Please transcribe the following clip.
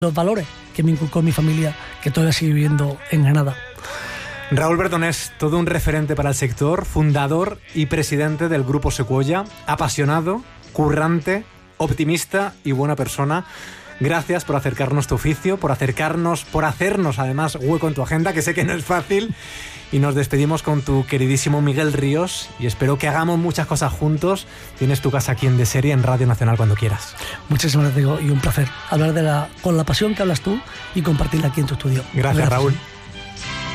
los valores que me inculcó mi familia, que todavía sigue viviendo en Granada. Raúl Berdonés, todo un referente para el sector, fundador y presidente del Grupo Sequoia, apasionado, currante, optimista y buena persona. Gracias por acercarnos tu oficio, por hacernos además hueco en tu agenda, que sé que no es fácil. Y nos despedimos con tu queridísimo Miguel Ríos y espero que hagamos muchas cosas juntos. Tienes tu casa aquí en De Serie, en Radio Nacional, cuando quieras. Muchísimas gracias, Diego, y un placer hablar con la pasión que hablas tú y compartirla aquí en tu estudio. Gracias, Raúl.